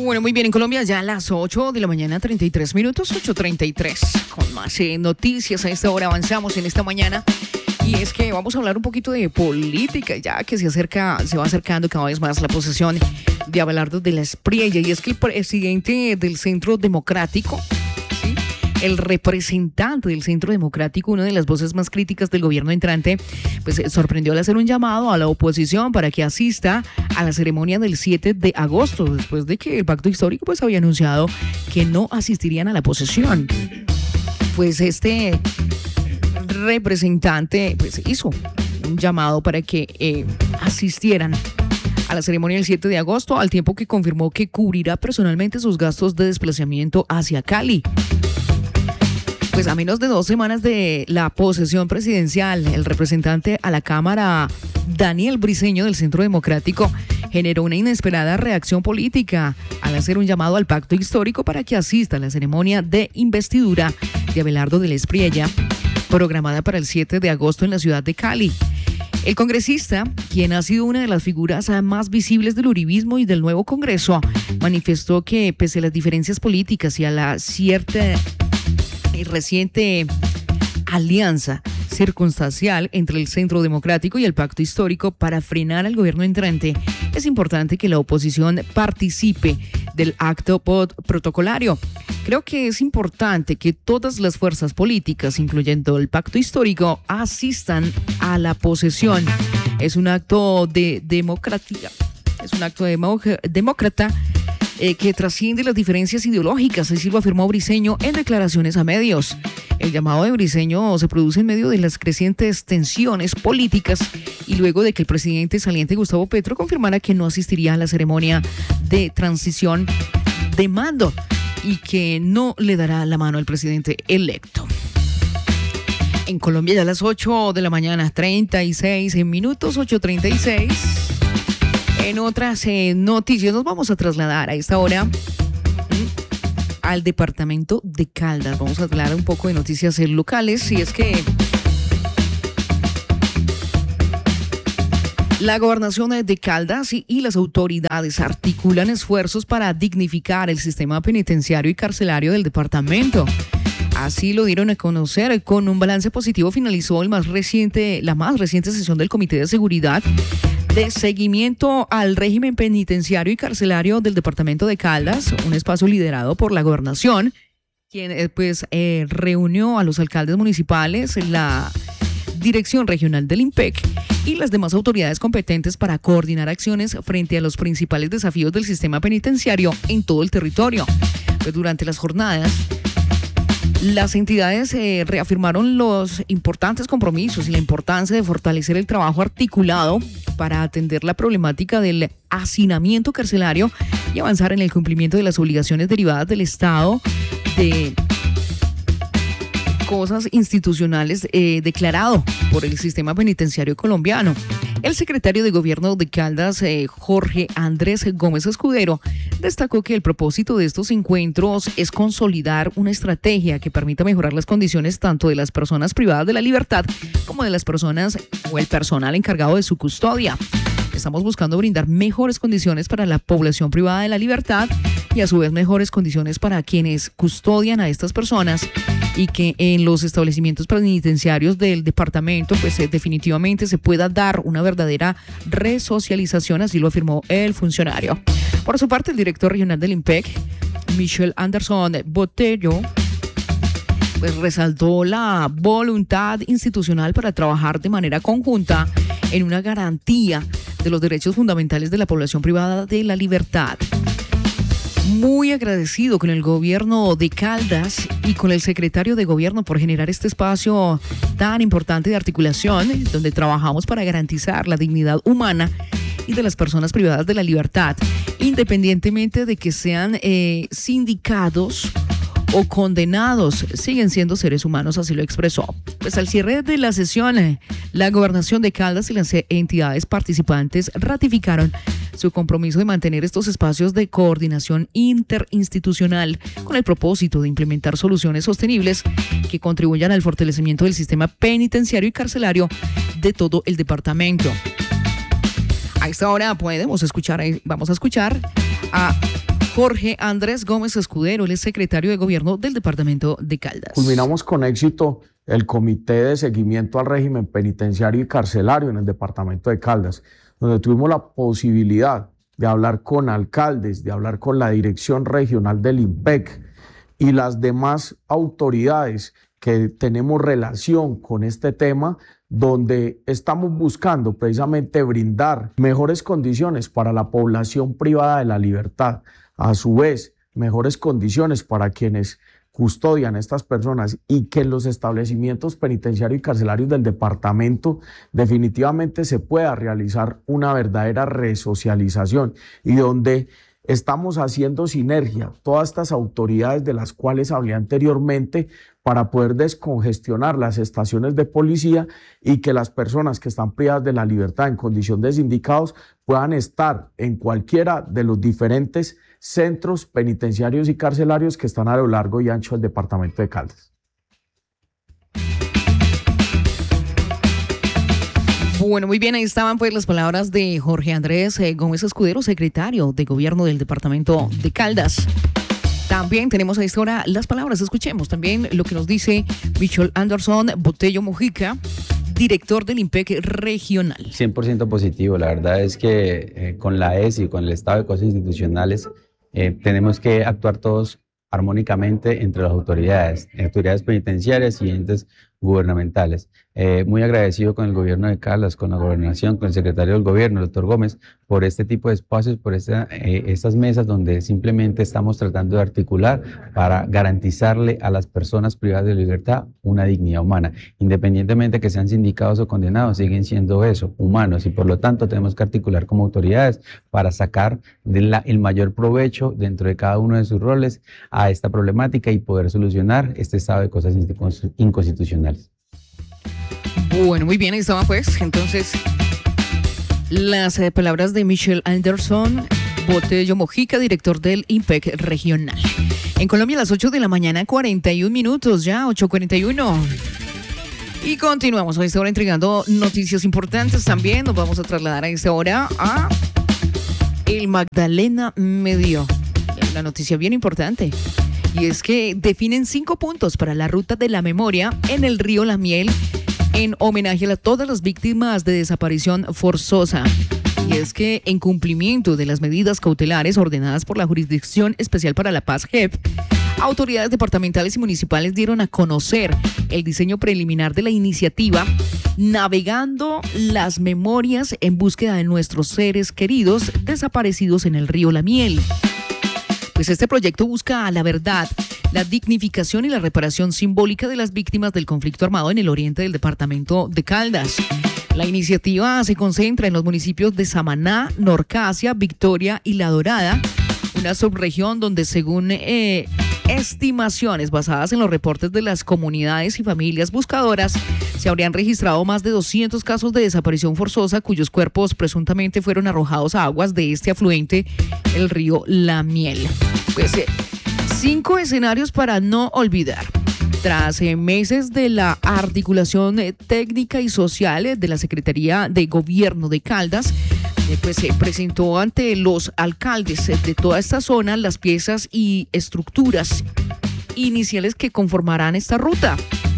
Bueno, muy bien, en Colombia ya a las 8 de la mañana, 33 minutos, 8:33. Con más noticias a esta hora avanzamos en esta mañana. Y es que vamos a hablar un poquito de política, ya que se va acercando cada vez más la posesión de Abelardo de la Espriella. Y es que el presidente del Centro Democrático, ¿sí?, el representante del Centro Democrático, una de las voces más críticas del gobierno entrante, pues sorprendió al hacer un llamado a la oposición para que asista a la ceremonia del 7 de agosto, después de que el pacto histórico pues había anunciado que no asistirían a la posesión. Pues este representante pues hizo un llamado para que asistieran a la ceremonia del 7 de agosto, al tiempo que confirmó que cubrirá personalmente sus gastos de desplazamiento hacia Cali. Pues a menos de 2 semanas de la posesión presidencial, el representante a la Cámara, Daniel Briceño, del Centro Democrático, generó una inesperada reacción política al hacer un llamado al pacto histórico para que asista a la ceremonia de investidura de Abelardo de la Espriella, programada para el 7 de agosto en la ciudad de Cali. El congresista, quien ha sido una de las figuras más visibles del uribismo y del nuevo Congreso, manifestó que pese a las diferencias políticas y a la cierta y reciente alianza circunstancial entre el Centro Democrático y el Pacto Histórico para frenar al gobierno entrante, es importante que la oposición participe del acto protocolario. Creo que es importante que todas las fuerzas políticas, incluyendo el Pacto Histórico, asistan a la posesión. Es un acto de democracia, es un acto demócrata que trasciende las diferencias ideológicas, así lo afirmó Briceño en declaraciones a medios. El llamado de Briceño se produce en medio de las crecientes tensiones políticas y luego de que el presidente saliente Gustavo Petro confirmara que no asistiría a la ceremonia de transición de mando y que no le dará la mano al presidente electo. En Colombia ya a las 8 de la mañana, 36 minutos, 8:36. En otras noticias nos vamos a trasladar a esta hora al departamento de Caldas. Vamos a hablar un poco de noticias locales, y es que la gobernación de Caldas y las autoridades articulan esfuerzos para dignificar el sistema penitenciario y carcelario del departamento. Así lo dieron a conocer. Con un balance positivo finalizó la más reciente sesión del Comité de Seguridad de Seguimiento al Régimen Penitenciario y Carcelario del Departamento de Caldas, un espacio liderado por la Gobernación, quien reunió a los alcaldes municipales, la Dirección Regional del IMPEC y las demás autoridades competentes para coordinar acciones frente a los principales desafíos del sistema penitenciario en todo el territorio. Pues durante las jornadas, las entidades reafirmaron los importantes compromisos y la importancia de fortalecer el trabajo articulado para atender la problemática del hacinamiento carcelario y avanzar en el cumplimiento de las obligaciones derivadas del Estado de cosas institucionales declarado por el sistema penitenciario colombiano. El secretario de Gobierno de Caldas, Jorge Andrés Gómez Escudero, destacó que el propósito de estos encuentros es consolidar una estrategia que permita mejorar las condiciones tanto de las personas privadas de la libertad como de las personas o el personal encargado de su custodia. Estamos buscando brindar mejores condiciones para la población privada de la libertad y a su vez mejores condiciones para quienes custodian a estas personas, y que en los establecimientos penitenciarios del departamento pues definitivamente se pueda dar una verdadera resocialización, así lo afirmó el funcionario. Por su parte, el director regional del IMPEC, Michel Anderson Botello, pues resaltó la voluntad institucional para trabajar de manera conjunta en una garantía de los derechos fundamentales de la población privada de la libertad. Muy agradecido con el gobierno de Caldas y con el secretario de gobierno por generar este espacio tan importante de articulación, donde trabajamos para garantizar la dignidad humana y de las personas privadas de la libertad, independientemente de que sean sindicados o condenados, siguen siendo seres humanos, así lo expresó. Pues al cierre de la sesión, la Gobernación de Caldas y las entidades participantes ratificaron su compromiso de mantener estos espacios de coordinación interinstitucional con el propósito de implementar soluciones sostenibles que contribuyan al fortalecimiento del sistema penitenciario y carcelario de todo el departamento. A esta hora vamos a escuchar a Jorge Andrés Gómez Escudero, él es secretario de Gobierno del departamento de Caldas. Culminamos con éxito el Comité de Seguimiento al Régimen Penitenciario y Carcelario en el departamento de Caldas, donde tuvimos la posibilidad de hablar con alcaldes, de hablar con la Dirección Regional del IMPEC y las demás autoridades que tenemos relación con este tema, donde estamos buscando precisamente brindar mejores condiciones para la población privada de la libertad, a su vez mejores condiciones para quienes custodian a estas personas, y que en los establecimientos penitenciarios y carcelarios del departamento definitivamente se pueda realizar una verdadera resocialización, y donde estamos haciendo sinergia todas estas autoridades de las cuales hablé anteriormente para poder descongestionar las estaciones de policía y que las personas que están privadas de la libertad en condición de sindicados puedan estar en cualquiera de los diferentes centros penitenciarios y carcelarios que están a lo largo y ancho del departamento de Caldas. Bueno, muy bien, ahí estaban pues las palabras de Jorge Andrés Gómez Escudero, secretario de Gobierno del departamento de Caldas. También tenemos a esta hora las palabras, escuchemos también lo que nos dice Michel Anderson Botello Mojica, director del IMPEC regional. 100% positivo, la verdad es que con la ES y con el estado de cosas institucionales tenemos que actuar todos armónicamente entre las autoridades penitenciarias y entes gubernamentales. Muy agradecido con el gobierno de Caldas, con la gobernación, con el secretario del gobierno, el doctor Gómez, por este tipo de espacios, por estas mesas donde simplemente estamos tratando de articular para garantizarle a las personas privadas de libertad una dignidad humana. Independientemente que sean sindicados o condenados, siguen siendo eso, humanos, y por lo tanto tenemos que articular como autoridades para sacar el mayor provecho dentro de cada uno de sus roles a esta problemática y poder solucionar este estado de cosas inconstitucionales. Bueno, muy bien, ahí estaban pues entonces las palabras de Michel Anderson Botello Mojica, director del IMPEC regional. En Colombia a las 8 de la mañana, 41 minutos, ya 8:41. Y continuamos a esta hora entregando noticias importantes también. Nos vamos a trasladar a esta hora a el Magdalena Medio. Una noticia bien importante. Y es que definen 5 puntos para la ruta de la memoria en el río La Miel en homenaje a todas las víctimas de desaparición forzosa. Y es que en cumplimiento de las medidas cautelares ordenadas por la Jurisdicción Especial para la Paz, JEP, autoridades departamentales y municipales dieron a conocer el diseño preliminar de la iniciativa Navegando las Memorias en búsqueda de nuestros seres queridos desaparecidos en el río La Miel. Pues este proyecto busca la verdad, la dignificación y la reparación simbólica de las víctimas del conflicto armado en el oriente del departamento de Caldas. La iniciativa se concentra en los municipios de Samaná, Norcasia, Victoria y La Dorada, una subregión donde según estimaciones basadas en los reportes de las comunidades y familias buscadoras, se habrían registrado más de 200 casos de desaparición forzosa cuyos cuerpos presuntamente fueron arrojados a aguas de este afluente, el río La Miel. Pues 5 escenarios para no olvidar. Tras meses de la articulación técnica y social de la Secretaría de Gobierno de Caldas, pues se presentó ante los alcaldes de toda esta zona las piezas y estructuras iniciales que conformarán esta ruta.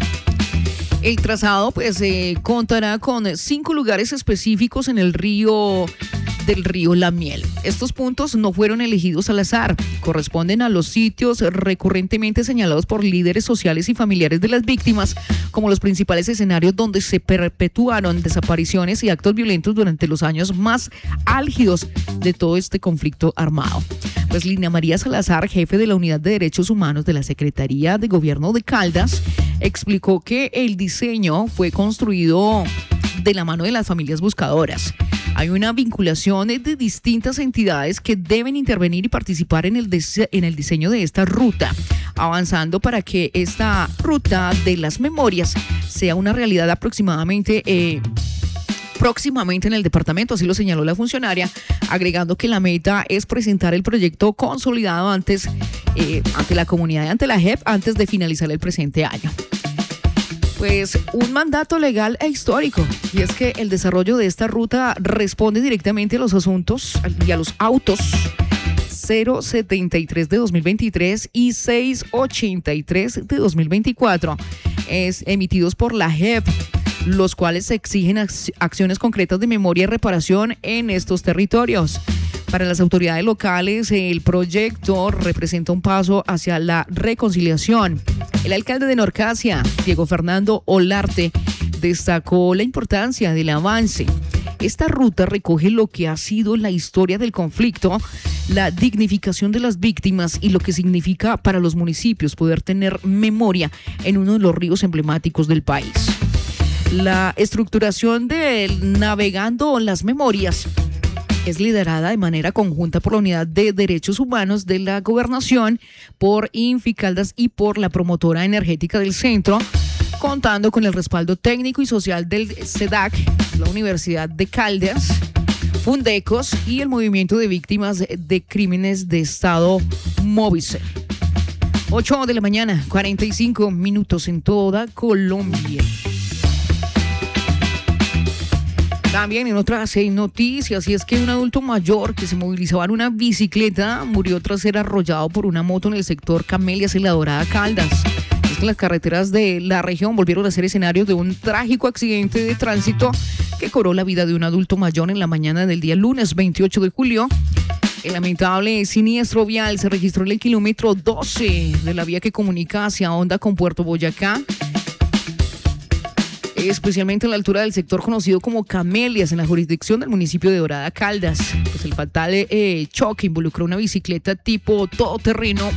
El trazado pues contará con 5 lugares específicos en el río La Miel. Estos puntos no fueron elegidos al azar, corresponden a los sitios recurrentemente señalados por líderes sociales y familiares de las víctimas como los principales escenarios donde se perpetuaron desapariciones y actos violentos durante los años más álgidos de todo este conflicto armado. Pues Lina María Salazar, jefe de la Unidad de Derechos Humanos de la Secretaría de Gobierno de Caldas, explicó que el diseño fue construido de la mano de las familias buscadoras. Hay una vinculación de distintas entidades que deben intervenir y participar en el diseño de esta ruta, avanzando para que esta ruta de las memorias sea una realidad próximamente en el departamento, así lo señaló la funcionaria, agregando que la meta es presentar el proyecto consolidado ante la comunidad y ante la JEP antes de finalizar el presente año. Pues un mandato legal e histórico, y es que el desarrollo de esta ruta responde directamente a los asuntos y a los autos 073 de 2023 y 683 de 2024, emitidos por la JEP, los cuales exigen acciones concretas de memoria y reparación en estos territorios. Para las autoridades locales, el proyecto representa un paso hacia la reconciliación. El alcalde de Norcasia, Diego Fernando Olarte, destacó la importancia del avance. Esta ruta recoge lo que ha sido la historia del conflicto, la dignificación de las víctimas y lo que significa para los municipios poder tener memoria en uno de los ríos emblemáticos del país. La estructuración del Navegando las Memorias es liderada de manera conjunta por la Unidad de Derechos Humanos de la Gobernación, por Inficaldas y por la Promotora Energética del Centro, contando con el respaldo técnico y social del SEDAC, la Universidad de Caldas, Fundecos y el Movimiento de Víctimas de Crímenes de Estado Móvice. 8 de la mañana, 45 minutos en toda Colombia. También en otras noticias, y es que un adulto mayor que se movilizaba en una bicicleta murió tras ser arrollado por una moto en el sector Camelias en La Dorada, Caldas. Es que las carreteras de la región volvieron a ser escenarios de un trágico accidente de tránsito que cobró la vida de un adulto mayor en la mañana del día lunes 28 de julio. El lamentable siniestro vial se registró en el kilómetro 12 de la vía que comunica hacia Honda con Puerto Boyacá, especialmente en la altura del sector conocido como Camelias, en la jurisdicción del municipio de Dorada, Caldas. Pues el fatal choque involucró una bicicleta tipo todoterreno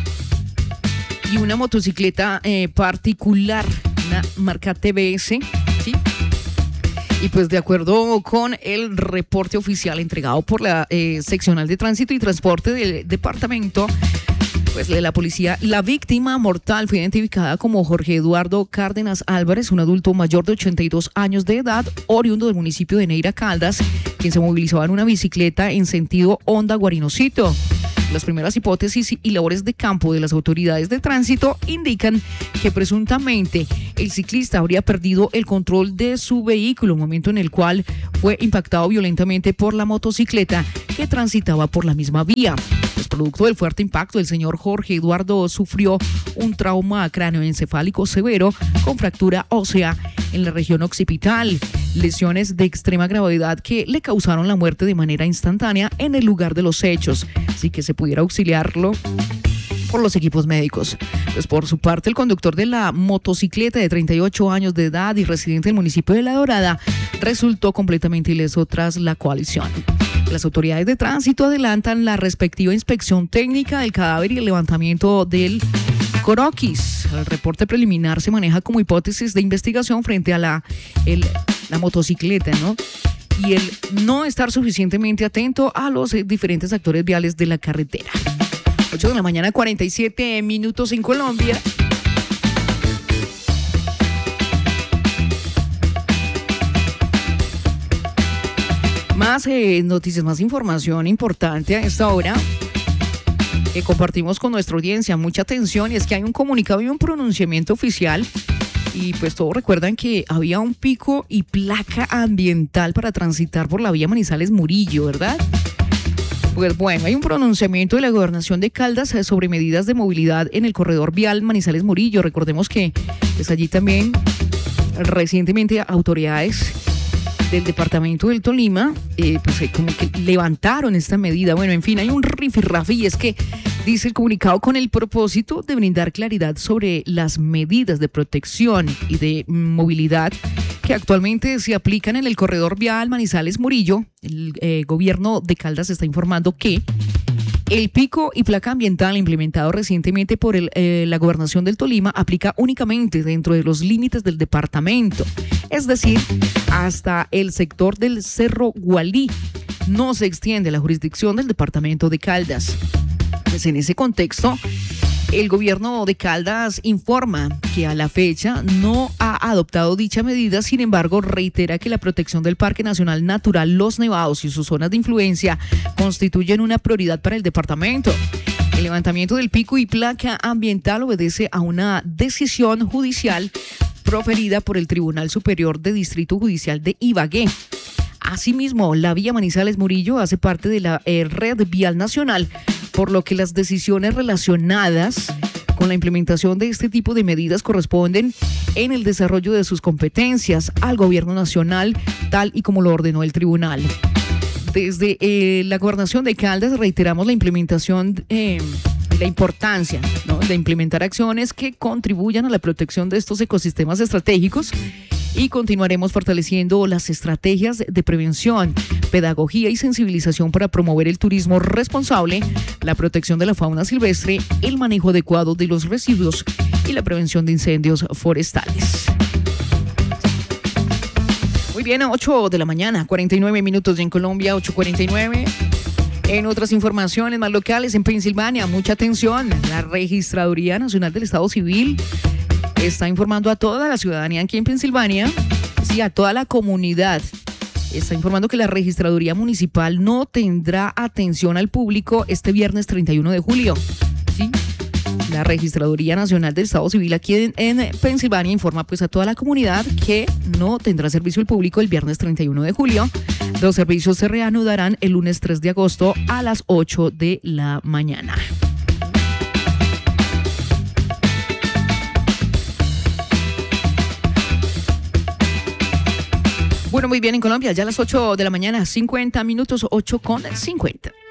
y una motocicleta particular, una marca TBS, ¿sí? Y pues de acuerdo con el reporte oficial entregado por la seccional de tránsito y transporte del departamento, pues de la policía, la víctima mortal fue identificada como Jorge Eduardo Cárdenas Álvarez, un adulto mayor de 82 años de edad, oriundo del municipio de Neira, Caldas, quien se movilizaba en una bicicleta en sentido Honda-Guarinosito. Las primeras hipótesis y labores de campo de las autoridades de tránsito indican que presuntamente el ciclista habría perdido el control de su vehículo, momento en el cual fue impactado violentamente por la motocicleta que transitaba por la misma vía. Pues producto del fuerte impacto, el señor Jorge Eduardo sufrió un trauma cráneoencefálico severo con fractura ósea en la región occipital, lesiones de extrema gravedad que le causaron la muerte de manera instantánea en el lugar de los hechos, así que se pudiera auxiliarlo por los equipos médicos. Pues por su parte, el conductor de la motocicleta de 38 años de edad y residente del municipio de La Dorada resultó completamente ileso tras la colisión. Las autoridades de tránsito adelantan la respectiva inspección técnica del cadáver y el levantamiento del croquis. El reporte preliminar se maneja como hipótesis de investigación frente a la motocicleta, ¿no? Y el no estar suficientemente atento a los diferentes actores viales de la carretera. 8 de la mañana, 47 minutos en Colombia. Más noticias, más información importante a esta hora que compartimos con nuestra audiencia. Mucha atención, y es que hay un comunicado y un pronunciamiento oficial. Y pues todos recuerdan que había un pico y placa ambiental para transitar por la vía Manizales Murillo, ¿verdad? Pues bueno, hay un pronunciamiento de la Gobernación de Caldas sobre medidas de movilidad en el corredor vial Manizales Murillo. Recordemos que pues allí también recientemente autoridades del departamento del Tolima pues como que levantaron esta medida. Bueno, en fin, hay un rifirrafe, y es que dice el comunicado: con el propósito de brindar claridad sobre las medidas de protección y de movilidad que actualmente se aplican en el corredor vial Manizales Murillo, el gobierno de Caldas está informando que el pico y placa ambiental implementado recientemente por la Gobernación del Tolima aplica únicamente dentro de los límites del departamento, es decir, hasta el sector del Cerro Gualí. No se extiende la jurisdicción del departamento de Caldas. Pues en ese contexto, el gobierno de Caldas informa que a la fecha no ha adoptado dicha medida. Sin embargo, reitera que la protección del Parque Nacional Natural Los Nevados y sus zonas de influencia constituyen una prioridad para el departamento. El levantamiento del pico y placa ambiental obedece a una decisión judicial proferida por el Tribunal Superior de Distrito Judicial de Ibagué. Asimismo, la vía Manizales Murillo hace parte de la red vial nacional, por lo que las decisiones relacionadas con la implementación de este tipo de medidas corresponden en el desarrollo de sus competencias al gobierno nacional, tal y como lo ordenó el tribunal. Desde la gobernación de Caldas reiteramos la implementación, la importancia, ¿no?, de implementar acciones que contribuyan a la protección de estos ecosistemas estratégicos, y continuaremos fortaleciendo las estrategias de prevención, pedagogía y sensibilización para promover el turismo responsable, la protección de la fauna silvestre, el manejo adecuado de los residuos y la prevención de incendios forestales. Muy bien, a 8 de la mañana, 49 minutos en Colombia, 8:49. En otras informaciones más locales, en Pensilvania, mucha atención, la Registraduría Nacional del Estado Civil está informando a toda la ciudadanía aquí en Pensilvania, sí, a toda la comunidad. Está informando que la Registraduría Municipal no tendrá atención al público este viernes 31 de julio. ¿Sí? La Registraduría Nacional del Estado Civil aquí en Pensilvania informa pues a toda la comunidad que no tendrá servicio al público el viernes 31 de julio. Los servicios se reanudarán el lunes 3 de agosto a las 8 de la mañana. Bueno, muy bien, en Colombia, ya a las 8 de la mañana, 50 minutos, 8:50.